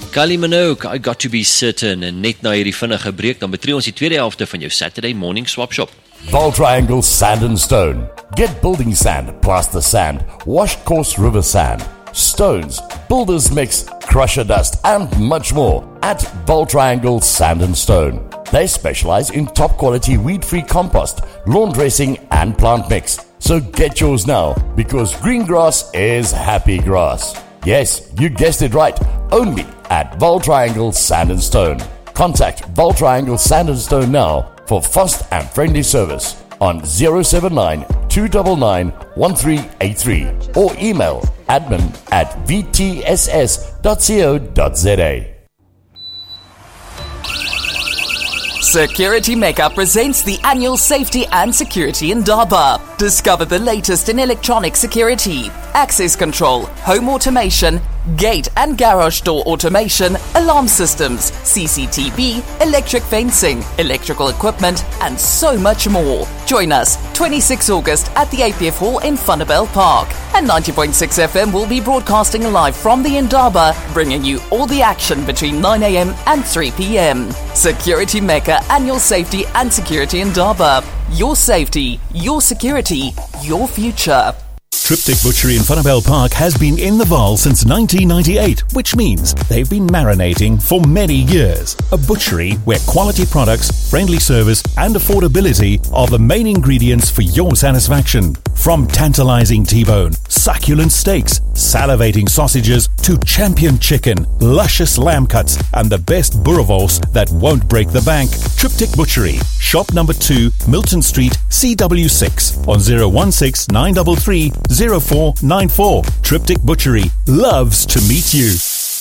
Kylie Minogue, I Got To Be Certain, en net na hierdie vinnige breek, dan betree ons die tweede helfte van jou Saturday Morning Swap Shop. Val Triangle Sand and Stone. Get building sand, plaster sand, washed coarse river sand, stones, builder's mix, crusher dust, and much more at Val Triangle Sand and Stone. They specialize in top quality weed-free compost, lawn dressing, and plant mix. So get yours now, because green grass is happy grass. Yes, you guessed it right. Only at Val Triangle Sand and Stone. Contact Val Triangle Sand and Stone now for fast and friendly service on 079 299 1383 or email admin@vtss.co.za. Security Mecca presents the annual Safety and Security Indaba. Discover the latest in electronic security, access control, home automation, gate and garage door automation, alarm systems, CCTV, electric fencing, electrical equipment, and so much more. Join us 26 August at the APF Hall in Funnabel Park. And 90.6 FM will be broadcasting live from the Indaba, bringing you all the action between 9 a.m. and 3 p.m. Security Mecca Annual Safety and Security Indaba. Your safety, your security, your future. Triptych Butchery in Funnabel Park has been in the Vaal since 1998, which means they've been marinating for many years. A butchery where quality products, friendly service and affordability are the main ingredients for your satisfaction. From tantalizing T-bone, succulent steaks, salivating sausages to champion chicken, luscious lamb cuts and the best boerewors that won't break the bank. Triptych Butchery, shop number 2, Milton Street, CW6 on 016 933 0494. Triptych Butchery loves to meet you.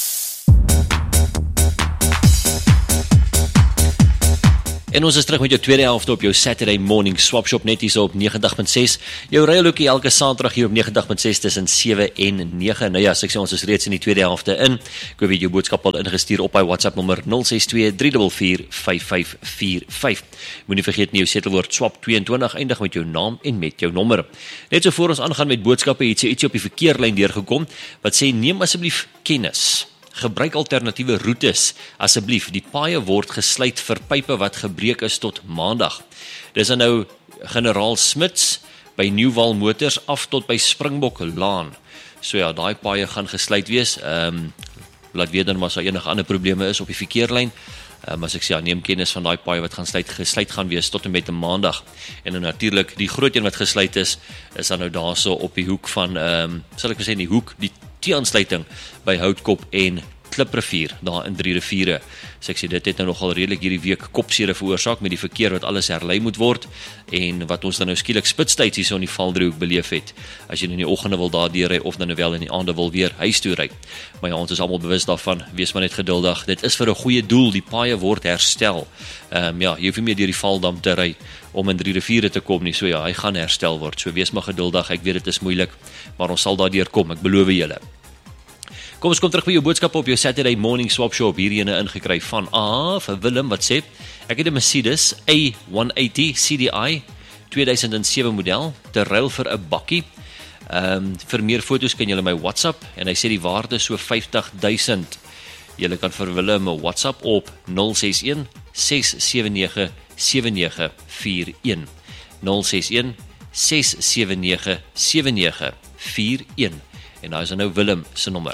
En ons is terug met jou tweede helfte op jou Saturday Morning Swap Shop net hier op 90.6. Jou railhoekie elke Saterdag hier op 90.6 tussen 7 en 9. Nou ja, as ek sê ons is reeds in die tweede helfte in. Ek weet jou boodskap al ingestuur op my WhatsApp nommer 062 344 5545. Moenie vergeet nie jou setelwoord swap 22 eindig met jou naam en met jou nommer. Net so voor ons aangaan met boodskappe, het sy ietsie op die verkeerlyn deurgekom wat sê neem asseblief kennis. Gebruik alternatiewe roetes, asseblief, die paaie word gesluit vir pype wat gebreek is tot maandag. Dis nou Generaal Smits by Nieuwwal Motors af tot by Springbok Laan. So ja, daai paaie gaan gesluit wees. Laat weet dan maar as daar enige ander probleme is op die verkeerlyn. As ek sê, ja, neem kennis van daai paai wat gaan gesluit gaan wees tot en met 'n maandag. En dan natuurlik, die groot een wat gesluit is dan nou daarso op die hoek van, sal ek sê die hoek, die T-aansluiting by Houtkop en Kliprivier, daar in 3 riviere. So ek sê, dit het nou nogal redelik hierdie week kopseere veroorsaak met die verkeer wat alles herlei moet word, en wat ons dan nou skielik spitstyds hier so in die Valdriehoek beleef het, as jy in die oggende wil daar deurry, of dan nou wel in die aande wil weer huis toe ry. Maar ja, ons is almal bewus daarvan, wees maar net geduldig, dit is vir 'n goeie doel, die paaie word herstel. Ja, jy hoef nie meer deur die Valdam te ry, om in 3 riviere te kom nie, so ja, hy gaan herstel word, so wees maar geduldig, ek weet dit is moeilik, maar ons sal daardeur kom, ek beloof julle. Kom ons kom terug by jou boodskap op jou Saturday Morning Swap Shop, hierdie ene ingekry van vir Willem, wat sê, ek het 'n Mercedes A180 CDI 2007 model, te ruil vir 'n bakkie. Vir meer foto's kan julle my WhatsApp, en hy sê die waarde is so 50.000. Julle kan vir Willem 'n WhatsApp op 061 679 7941. 061 679 7941. En daar is nou Willem se nommer.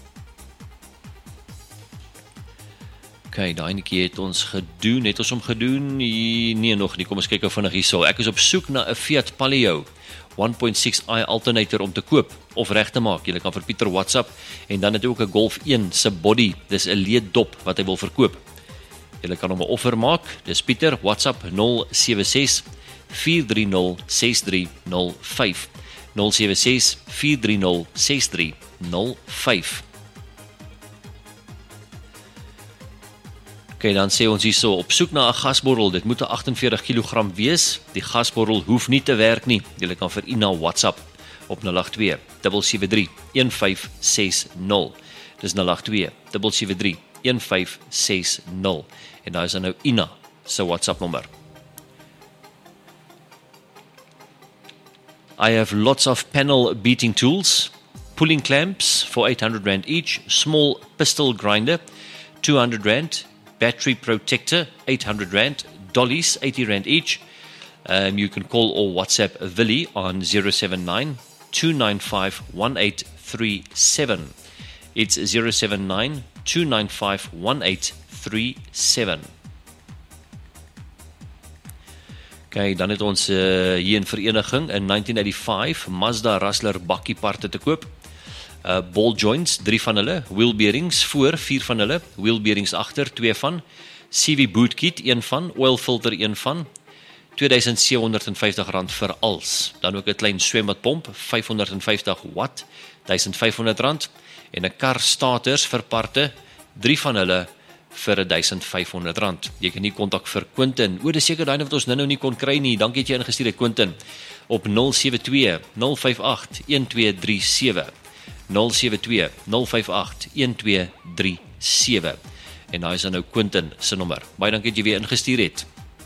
Okay, daai netjie het ons gedoen, nee nog nie, kom ons kyk gou vinnig hierso. Ek is op soek na 'n Fiat Palio 1.6i alternator om te koop of reg te maak. Jy kan vir Pieter WhatsApp, en dan het hy ook 'n Golf 1 se body, dis 'n leeddop wat hy wil verkoop. Jy kan hom 'n offer maak. Dis Pieter WhatsApp 076 430 6305. 076 430 6305. Okay, dan sê ons hierso, op soek na 'n gasbottel, dit moet 'n 48 kg wees, die gasbottel hoef nie te werk nie, jy kan vir Ina WhatsApp op 082 773 1560, dis 082 773 1560, en daar is dan nou Ina se WhatsApp nommer. I have lots of panel beating tools, pulling clamps for R800 each, small pistol grinder, R200, battery protector, R800, dollies, R80 each. You can call or WhatsApp Willie on 079-295-1837. It's 079-295-1837. Okay, dan het ons hier in vereniging in 1985 Mazda Rustler bakkieparte te koop. Ball joints, 3 van hulle, wheel bearings voor, 4 van hulle, wheel bearings agter, 2 van, CV boot kit, 1 van, oil filter, 1 van, R2,750 vir als. Dan ook 'n klein swembadpomp, 550 watt, R1,500 en 'n kar starters vir parte, 3 van hulle vir R1,500. Jy kan nie kontak vir Quentin. Dis seker daai wat ons nou nie kon kry nie. Dankie dat jy ingestuur het, Quentin. Op 072 058 1237. 072 058 1237. En daai is dan nou Quentin se nommer. Baie dankie dat jy weer ingestuur het.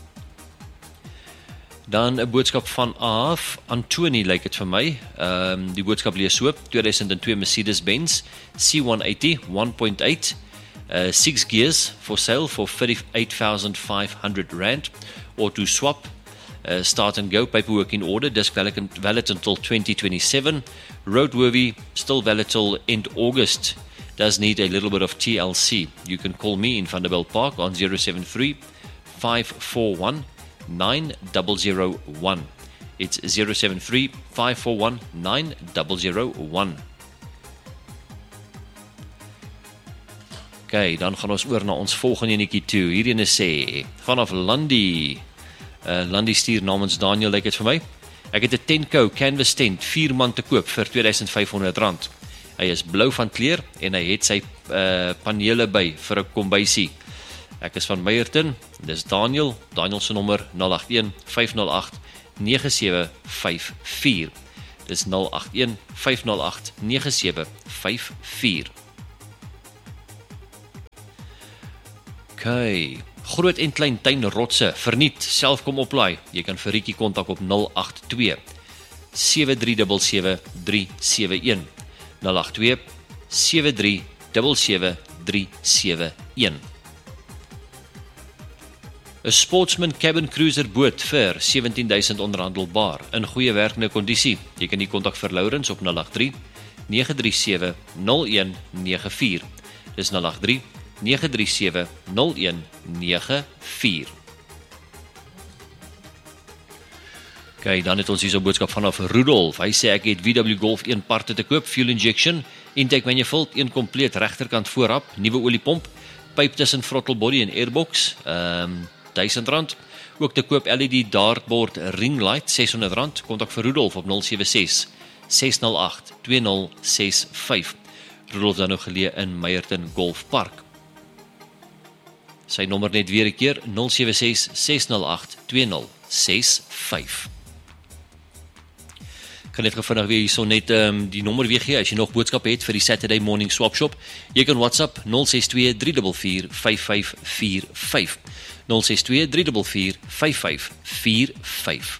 Dan 'n boodskap van Antoni lyk dit vir my. Die boodskap lees so: 2002 Mercedes-Benz C180 1.8 6 gears for sale for R38,500 or to swap, start and go, paperwork in order, disc valid until 2027, roadworthy, still valid till end August, does need a little bit of TLC. You can call me in Vanderbijl Park on 073 541 9001. It's 073 541 9001. Okay, dan gaan ons oor na ons volgende enetjie toe. Hierdie sê, vanaf Landy. Landy stuur namens Daniel, lyk dit vir my. Ek het 'n Tenco canvas tent, 4 man te koop vir R2,500. Hy is blou van kleur en hy het sy panele by vir 'n kombuisie. Ek is van Meyerton, dis Daniel se nommer 081 508 9754. Dis 081 508 9754. Okay, groot en klein tuinrotse, verniet, self kom oplaai. Jy kan vir Riekie kontak op 082 7377 371. 082 7377 371. 'n Sportsman Cabin Cruiser boot vir 17,000 onderhandelbaar, in goeie werkende kondisie. Jy kan die kontak vir Lourens op 083 937 0194. Dis 083 937 0194. Okay, dan het ons hier so 'n boodskap vanaf Rudolf. Hy sê ek het VW Golf 1 parte te koop, fuel injection, intake manifold, 1 kompleet regterkant voorrap, nuwe oliepomp, pyp tussen throttle body en airbox, R1000. Ook te koop LED dartboard ring light, R600. Kontak vir Rudolf op 076 608 2065. Rudolf dan nou geleë in Meyerton Golf Park. Sy nommer net weer 'n keer, 076 608 2065. Kan net vinnig weer hierso net die nommer weer gee as jy nog boodskappe het vir die Saturday Morning Swap Shop. Jy kan WhatsApp 062 344 5545. 062 344 5545.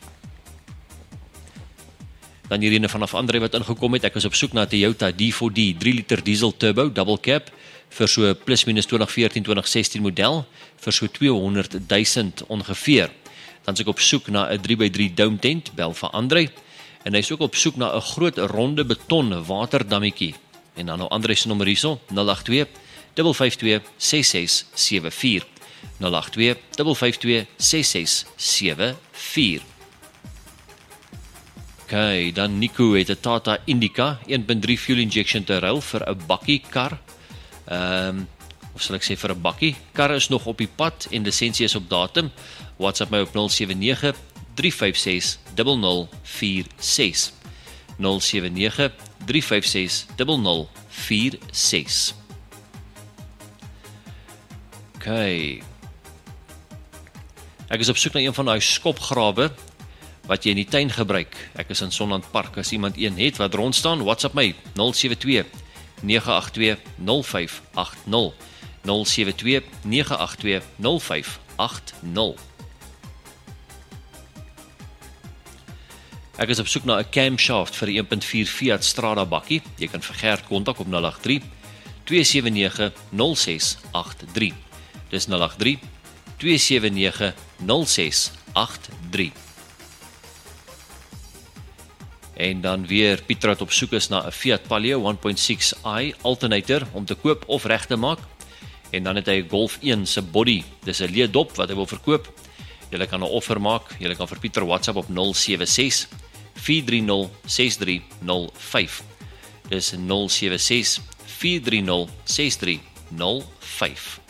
Dan hier ene vanaf Andre wat ingekom het. Ek was op soek na 'n Toyota D4D 3 liter diesel turbo double cab vir so plus minus 2014-2016 model vir so 200,000 ongeveer. Dan is ek op soek na 'n 3x3 dome tent, bel vir Andre. En hy is ook op soek na 'n groot ronde beton waterdammetjie. En dan nou Andre se nommer hierso, 082 552 6674. 082 552 6674. Okay, dan Nico het 'n Tata Indica 1.3 fuel injection te ruil vir 'n bakkie kar. Of sal ek sê vir 'n bakkie. Kar is nog op die pad en lisensie is op datum. WhatsApp my op 079 356 0046. 079 356 0046. Okay. Ek is op soek na een van daai skopgrawe wat jy in die tuin gebruik. Ek is in Sonland Park. As iemand een het wat rond staan, WhatsApp my 072 982 0580. 072 982 0580. Ek is op soek na 'n camshaft vir die 1.4 Fiat Strada bakkie. Jy kan vir Gert kontak op 083 279 0683. Dis 083 279 0683. En dan weer Pieter wat op soek is na 'n Fiat Palio 1.6i alternator om te koop of reg te maak. En dan het hy 'n Golf 1 se body. Dis 'n leedop wat hy wil verkoop. Jy kan 'n offer maak. Jy kan vir Pieter WhatsApp op 076 430 6305. Dis 076 430 6305.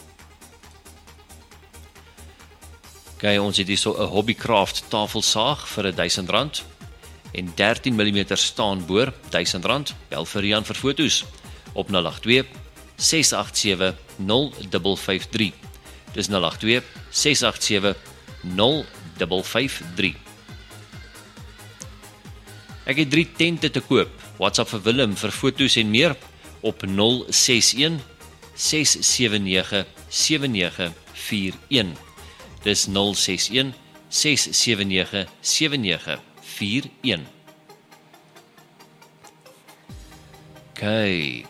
Okay, ons het hier so 'n Hobbycraft tafelsaag vir R1000 en 13 mm staanboor R1000. Bel vir Rian vir foto's op 082 687 0553. Dis 082 687 0553. Ek het 3 tente te koop. WhatsApp vir Willem vir foto's en meer op 061 679 7941. Dis 061 679 7941. Okay.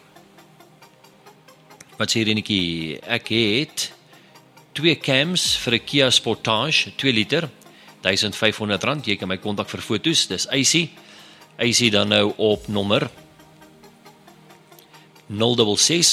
Wat sê Renetjie? Ek het 2 cams vir 'n Kia Sportage, 2 liter, R1500. Jy kan my kontak vir foto's. Dis AC dan nou op nommer 066.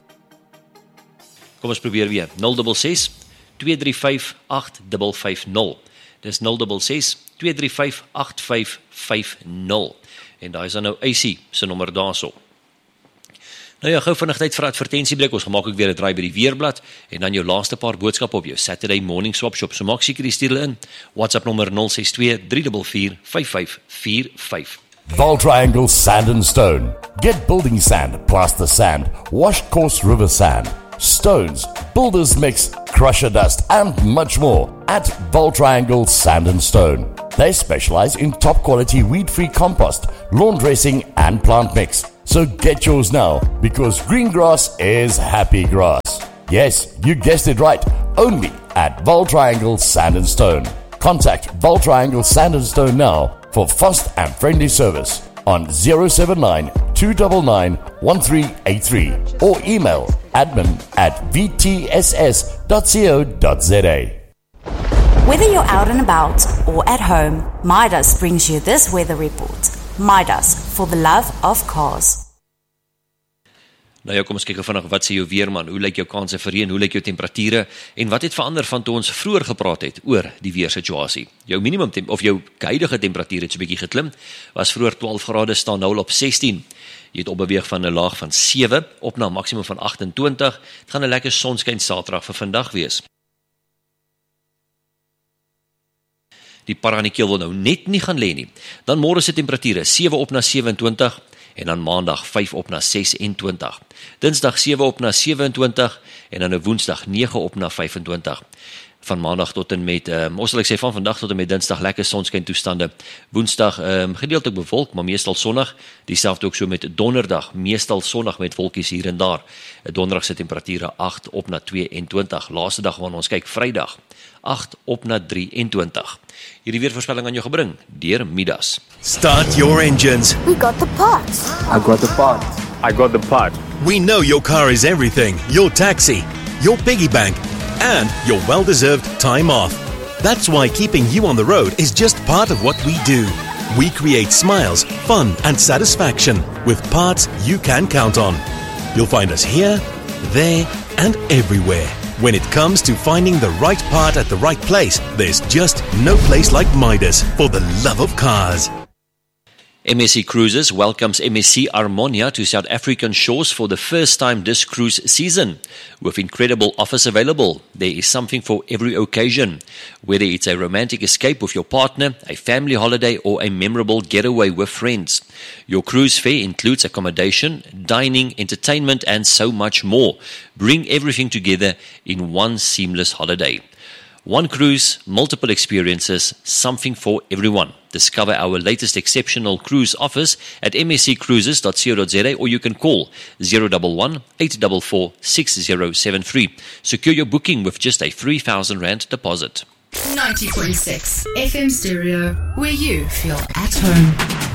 Kom ons probeer weer. 066 235 8550. Dis 066 235 8550. En daai is dan nou AC se nommer daarso. Nou ja, gou vinnig tyd vir advertensiebreek. Ons gemaak ook weer 'n draai by die weerblad en dan jou laaste paar boodskappe op jou Saturday Morning Swap Shop. So maak seker jy stuur hulle in. WhatsApp nommer 062 344 5545. Val Triangle Sand and Stone. Get building sand, plaster sand, washed coarse river sand, stones, builder's mix, crusher dust, and much more at Val Triangle Sand and Stone. They specialize in top quality weed-free compost, lawn dressing, and plant mix. So get yours now, because green grass is happy grass. Yes, you guessed it right. Only at Val Triangle Sand and Stone. Contact Val Triangle Sand and Stone now for fast and friendly service on 079 299 1383 or email admin@vtss.co.za. Whether you're out and about or at home, Midas brings you this weather report. Midas, for the love of cars. Nou ja, kom ons kyk vinnig wat sê jou weerman. Hoe lyk jou kanse vir reën? Hoe lyk jou temperature? En wat het verander van toe ons vroeër gepraat het oor die weersituasie? Jou minimum of jou huidige temperatuur het so 'n bietjie geklim. Was vroeër 12 grade, staan nou al op 16. Jy het opbeweeg van 'n laag van 7 op na 'n maksimum van 28. Dit gaan 'n lekker sonskyn Saterdag vir vandag wees. Die paranekeel wil nou net nie gaan lê nie. Dan môre se temperature 7 op na 27 en dan maandag 5 op na 26. Dinsdag 7 op na 27 en dan 'n Woensdag 9 op na 25. Van maandag tot en met ons sal ek sê van vandag tot en met Dinsdag lekker sonskyn toestande. Woensdag gedeeltelik bewolk, maar meestal sonnig. Dieselfde ook so met Donderdag, meestal sonnig met wolkies hier en daar. Donderdag se temperature 8 op na 22. Laaste dag wanneer ons kyk Vrydag 8 op na 23. Hierdie weervoorspelling aan jou gebring deur Midas. Start your engines. We got the parts. I got the part. I got the part. We know your car is everything. Your taxi, your piggy bank, and your well-deserved time off. That's why keeping you on the road is just part of what we do. We create smiles, fun, and satisfaction with parts you can count on. You'll find us here, there, and everywhere. When it comes to finding the right part at the right place, there's just no place like Midas for the love of cars. MSC Cruises welcomes MSC Harmonia to South African shores for the first time this cruise season. With incredible offers available, there is something for every occasion. Whether it's a romantic escape with your partner, a family holiday, or a memorable getaway with friends. Your cruise fare includes accommodation, dining, entertainment, and so much more. Bring everything together in one seamless holiday. One cruise, multiple experiences, something for everyone. Discover our latest exceptional cruise offers at msccruises.co.za or you can call 011 844 6073. Secure your booking with just a R3,000 deposit. 90.6 FM stereo, where you feel at home.